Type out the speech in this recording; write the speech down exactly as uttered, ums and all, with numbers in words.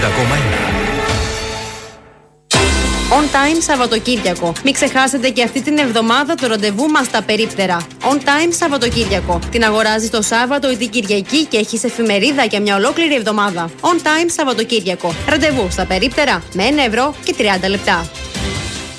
On Time Σαββατοκύριακο. Μην ξεχάσετε και αυτή την εβδομάδα το ραντεβού μας στα περίπτερα. On Time Σαββατοκύριακο. Την αγοράζεις το Σάββατο ή την Κυριακή και έχεις εφημερίδα για μια ολόκληρη εβδομάδα. On Time Σαββατοκύριακο. Ραντεβού στα περίπτερα με ένα ευρώ και τριάντα λεπτά.